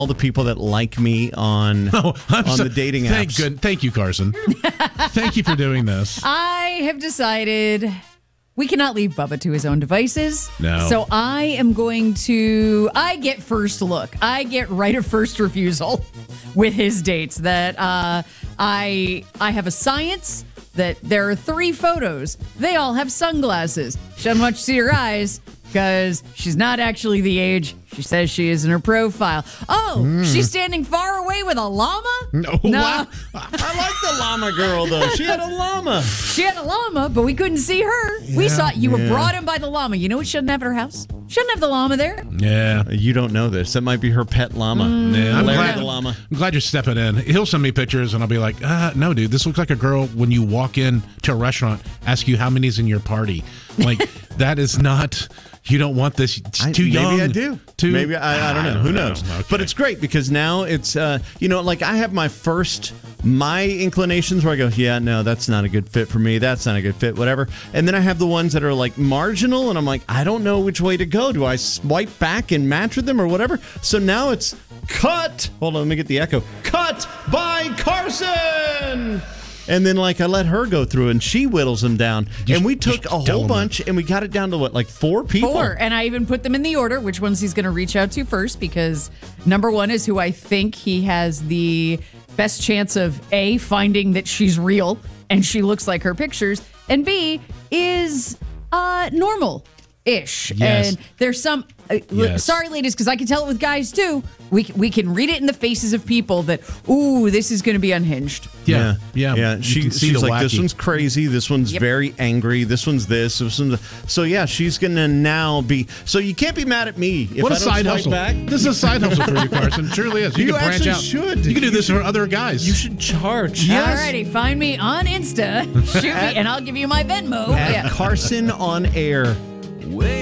all the people that like me on the dating apps. Thank you, Carson. Thank you for doing this. I have decided we cannot leave Bubba to his own devices. No. So I get first look. I get right of first refusal with his dates. That I have a science that there are 3 photos. They all have sunglasses. She doesn't want you to see her eyes because she's not actually the age she says she is in her profile. Oh, she's standing far away with a llama? No. I like the llama girl, though. She had a llama. She had a llama, but we couldn't see her. We saw you were brought in by the llama. You know what she doesn't have at her house? She doesn't have the llama there. Yeah. You don't know this. That might be her pet llama. Yeah, Larry the llama. I'm glad you're stepping in. He'll send me pictures, and I'll be like, no, dude, this looks like a girl when you walk in to a restaurant, ask you how many's in your party. Like, that is not... You don't want this. It's too young. Maybe I do. Maybe I don't know. Who knows? Okay. But it's great because now it's, like I have my inclinations where I go, yeah, no, that's not a good fit for me. That's not a good fit, whatever. And then I have the ones that are like marginal and I'm like, I don't know which way to go. Do I swipe back and match with them or whatever? So now it's cut. Hold on, let me get the echo. Cut by Carson. And then, I let her go through, and she whittles them down. And we took a whole bunch, and we got it down to, 4 people? 4. And I even put them in the order, which ones he's going to reach out to first, because number 1 is who I think he has the best chance of, A, finding that she's real, and she looks like her pictures, and B, is normal-ish. Yes. And there's some... Sorry, ladies, because I can tell it with guys, too. We can read it in the faces of people that, ooh, this is going to be unhinged. Yeah. She's like, this one's crazy. This one's very angry. This one's this. So, yeah, she's going to now be... So you can't be mad at me if what I a don't side swipe hustle. back. This is a side hustle for you, Carson. It truly is. You can branch actually out. Should. You can do this for other guys. You should charge. Yes. Alrighty, find me on Insta. Shoot me, and I'll give you my Venmo. At Carson on Air.